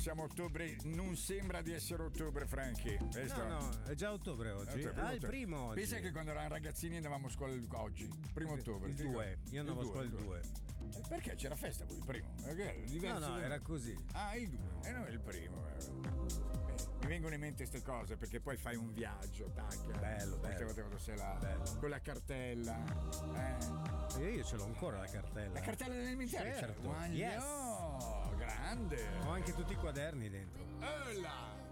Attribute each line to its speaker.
Speaker 1: siamo a ottobre, non sembra di essere ottobre, Franchi.
Speaker 2: No, è già ottobre oggi. Il primo oggi.
Speaker 1: Pensa che quando eravamo ragazzini andavamo a scuola oggi, primo ottobre.
Speaker 2: Il 2, io andavo a scuola il 2.
Speaker 1: Perché c'era festa poi il primo?
Speaker 2: No, era così.
Speaker 1: Ah, il 2, e no, il primo. Mi vengono in mente queste cose perché poi fai un viaggio, tac.
Speaker 2: Bello.
Speaker 1: Con la cartella.
Speaker 2: Io ce l'ho ancora la cartella.
Speaker 1: La cartella dell'elementare?
Speaker 2: Certo.
Speaker 1: Yes. Grande.
Speaker 2: Ho anche tutti i quaderni dentro.
Speaker 1: Là.